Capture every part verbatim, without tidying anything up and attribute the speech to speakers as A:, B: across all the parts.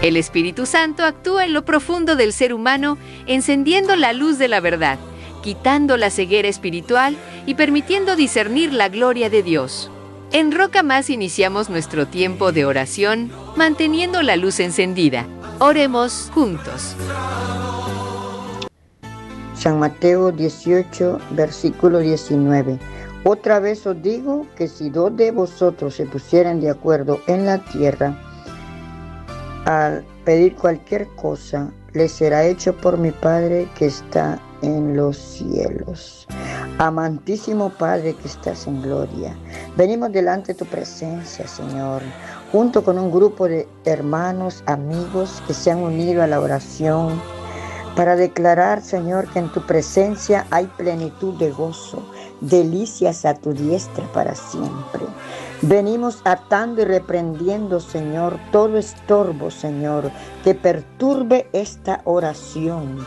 A: El Espíritu Santo actúa en lo profundo del ser humano, encendiendo la luz de la verdad, quitando la ceguera espiritual y permitiendo discernir la gloria de Dios. En Roca Más iniciamos nuestro tiempo de oración, manteniendo la luz encendida. Oremos juntos.
B: San Mateo dieciocho, versículo diecinueve. Otra vez os digo que si dos de vosotros se pusieran de acuerdo en la tierra, al pedir cualquier cosa, les será hecho por mi Padre que está en los cielos. Amantísimo Padre que estás en gloria, venimos delante de tu presencia, Señor, junto con un grupo de hermanos, amigos que se han unido a la oración para declarar, Señor, que en tu presencia hay plenitud de gozo, delicias a tu diestra para siempre. Venimos atando y reprendiendo, Señor, todo estorbo, Señor, que perturbe esta oración.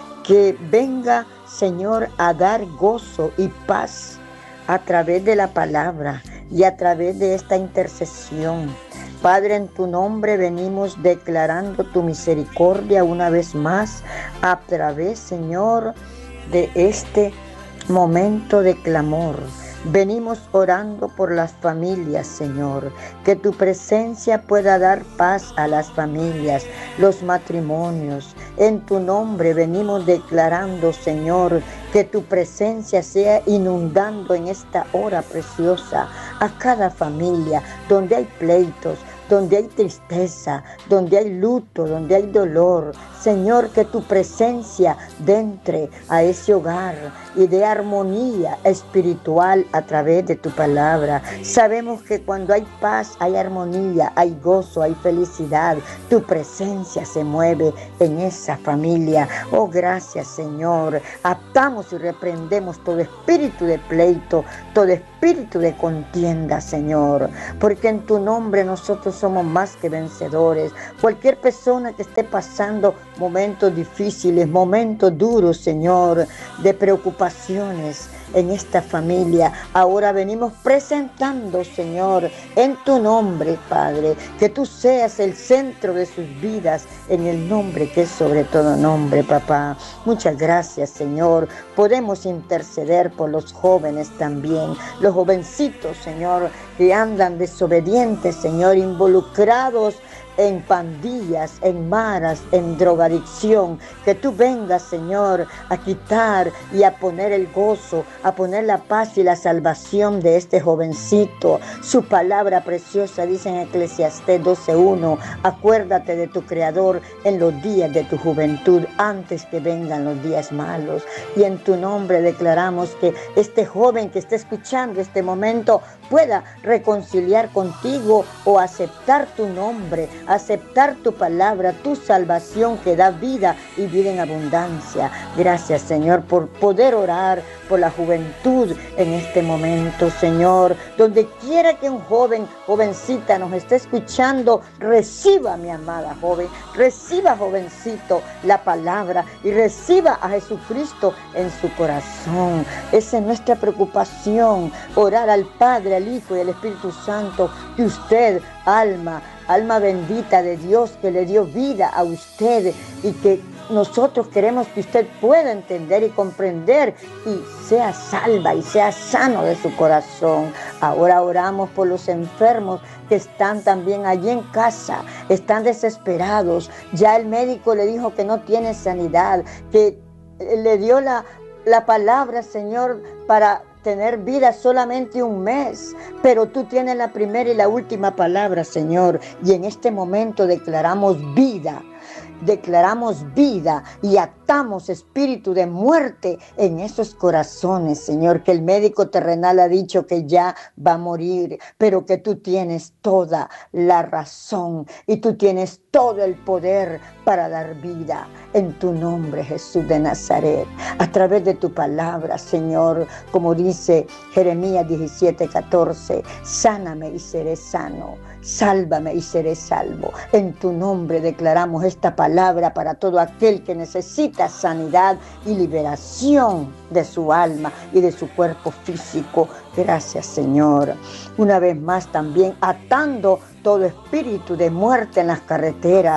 B: Que venga, Señor, a dar gozo y paz a través de la palabra y a través de esta intercesión. Padre, en tu nombre venimos declarando tu misericordia una vez más a través, Señor, de este momento de clamor. Venimos orando por las familias, Señor, que tu presencia pueda dar paz a las familias, los matrimonios. En tu nombre venimos declarando, Señor, que tu presencia sea inundando en esta hora preciosa a cada familia, donde hay pleitos, donde hay tristeza, donde hay luto, donde hay dolor. Señor, que tu presencia entre a ese hogar y dé armonía espiritual a través de tu palabra. Sabemos que cuando hay paz, hay armonía, hay gozo, hay felicidad. Tu presencia se mueve en esa familia. Oh, gracias, Señor. Atamos y reprendemos todo espíritu de pleito, todo espíritu de contienda, Señor, porque en tu nombre nosotros somos más que vencedores. Cualquier persona que esté pasando momentos difíciles, momentos duros, Señor, de preocupaciones en esta familia, ahora venimos presentando, Señor, en tu nombre, Padre, que tú seas el centro de sus vidas, en el nombre que es sobre todo nombre, papá. Muchas gracias, Señor. Podemos interceder por los jóvenes también, los jovencitos, Señor, que andan desobedientes, Señor, involucrados en pandillas, en maras, en drogadicción. Que tú vengas, Señor, a quitar y a poner el gozo, a poner la paz y la salvación de este jovencito. Su palabra preciosa dice en Eclesiastés doce uno, acuérdate de tu Creador en los días de tu juventud, antes que vengan los días malos. Y en tu nombre declaramos que este joven que está escuchando este momento pueda reconciliar contigo o aceptar tu nombre, aceptar tu palabra, tu salvación que da vida y vida en abundancia. Gracias, Señor, por poder orar por la juventud en este momento, Señor. Donde quiera que un joven, jovencita nos esté escuchando, reciba, mi amada joven, reciba, jovencito, la palabra y reciba a Jesucristo en su corazón. Esa es nuestra preocupación, orar al Padre, al Hijo y al Espíritu Santo, que usted, alma, alma bendita de Dios, que le dio vida a usted, y que nosotros queremos que usted pueda entender y comprender y sea salva y sea sano de su corazón. Ahora oramos por los enfermos que están también allí en casa, están desesperados. Ya el médico le dijo que no tiene sanidad, que le dio la, la palabra, Señor, para tener vida solamente un mes, pero tú tienes la primera y la última palabra, Señor, y en este momento declaramos vida. Declaramos vida y atamos espíritu de muerte en esos corazones, Señor, que el médico terrenal ha dicho que ya va a morir, pero que tú tienes toda la razón y tú tienes todo el poder para dar vida. En tu nombre, Jesús de Nazaret, a través de tu palabra, Señor, como dice Jeremías diecisiete catorce, sáname y seré sano, sálvame y seré salvo. En tu nombre declaramos esta palabra para todo aquel que necesita sanidad y liberación de su alma y de su cuerpo físico. Gracias, Señor. Una vez más también atando todo espíritu de muerte en las carreteras,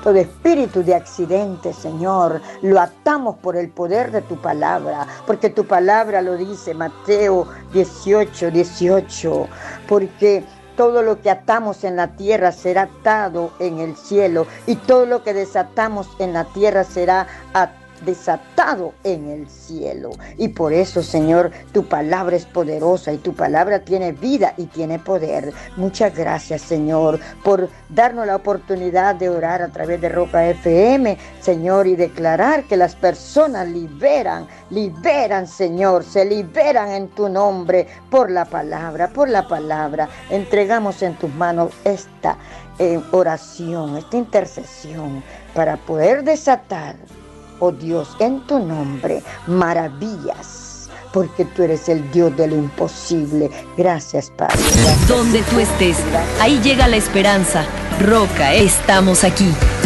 B: todo espíritu de accidente, Señor, lo atamos por el poder de tu palabra, porque tu palabra lo dice, Mateo dieciocho, dieciocho, porque todo lo que atamos en la tierra será atado en el cielo, y todo lo que desatamos en la tierra será atado desatado en el cielo. Y por eso, Señor, tu palabra es poderosa y tu palabra tiene vida y tiene poder. Muchas gracias, Señor, por darnos la oportunidad de orar a través de Roca F M, Señor, y declarar que las personas liberan, liberan, Señor, se liberan en tu nombre por la palabra, por la palabra. Entregamos en tus manos esta eh, oración, esta intercesión para poder desatar, oh Dios, en tu nombre, maravillas, porque tú eres el Dios de lo imposible. Gracias, Padre. Gracias.
C: Donde tú estés, ahí llega la esperanza. Roca, estamos aquí.